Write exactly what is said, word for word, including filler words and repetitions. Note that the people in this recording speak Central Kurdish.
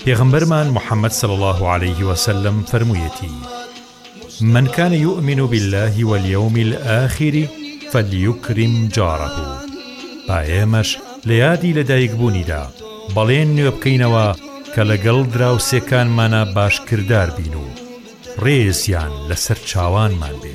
پێغەمبەرمان محەممەد صلی الله عليه وسلم فەرموویەتی: من كان يؤمن بالله واليوم الآخر فليكرم جاره. پایەمەش لە یادی لەدایکبوونیدا بەڵێن نوێ بکەینەوە کە لەگەڵ دراوسێکانمانە باشکردار بین و ڕێزیان لەسەر چاوانمان بێ.